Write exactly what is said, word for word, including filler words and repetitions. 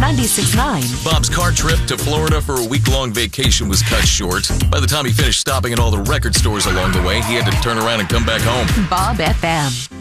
ninety-six point nine. Bob's car trip to Florida for a week-long vacation was cut short. By the time he finished stopping at all the record stores along the way, he had to turn around and come back home. Bob F M.